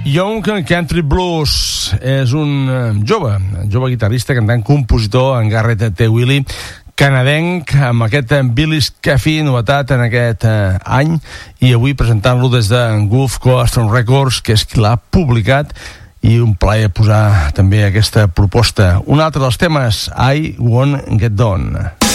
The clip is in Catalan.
Young Country Blues és un jove guitarrista, cantant, compositor, en Garrett T. Willie, canadenc, amb aquest Billy's Cafe, novetat en aquest any, i avui presentant-lo des de Gulf Coast Records, que és qui l'ha publicat, i un plaer posar també aquesta proposta. Un altre dels temes, I Won't Get Done.